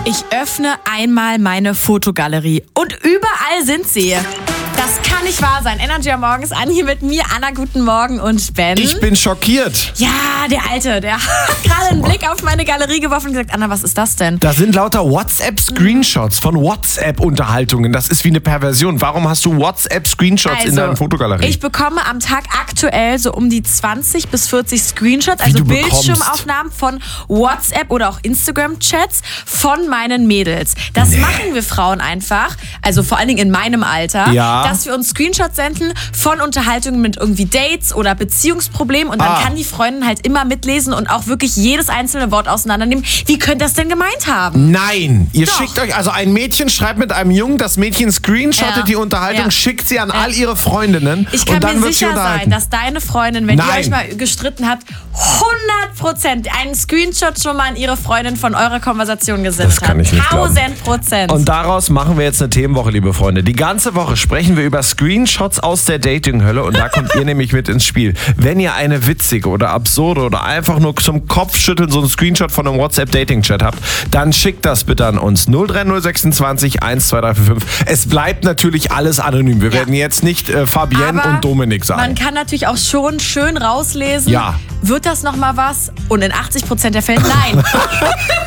Ich öffne einmal meine Fotogalerie und überall sind sie. Das kann nicht wahr sein. Energy am Morgen ist an hier mit mir. Anna, guten Morgen und Ben. Ich bin schockiert. Ja, der Alte, der hat gerade einen Blick auf meine Galerie geworfen und gesagt, Anna, was ist das denn? Da sind lauter WhatsApp-Screenshots von WhatsApp-Unterhaltungen. Das ist wie eine Perversion. Warum hast du WhatsApp-Screenshots in deiner Fotogalerie? Ich bekomme am Tag aktuell so um die 20 bis 40 Screenshots, also Bildschirmaufnahmen von WhatsApp oder auch Instagram-Chats von meinen Mädels. Das machen wir Frauen einfach, also vor allen Dingen in meinem Alter, dass wir uns Screenshots senden von Unterhaltungen mit irgendwie Dates oder Beziehungsproblemen und dann kann die Freundin halt immer mitlesen und auch wirklich jedes einzelne Wort auseinandernehmen. Wie könnte das denn gemeint haben? Nein, ihr schickt euch, also ein Mädchen schreibt mit einem Jungen, das Mädchen screenshottet die Unterhaltung, schickt sie an all ihre Freundinnen ich kann und dann mir wird sie sicher unterhalten. sein, dass deine Freundin, wenn ihr euch mal gestritten habt, 100% einen Screenshot schon mal an ihre Freundin von eurer Konversation gesendet hat. Das kann ich nicht glauben. 1000%. Und daraus machen wir jetzt eine Themenwoche, liebe Freunde. Die ganze Woche sprechen wir über Screenshots aus der Dating-Hölle und da kommt ihr nämlich mit ins Spiel. Wenn ihr eine witzige oder absurde oder einfach nur zum Kopfschütteln so einen Screenshot von einem WhatsApp-Dating-Chat habt, dann schickt das bitte an uns. 03026 12345. Es bleibt natürlich alles anonym. Wir werden jetzt nicht Fabienne und Dominik sagen. Man kann natürlich auch schon schön rauslesen, wird das nochmal was? Und in 80% der Fälle nein.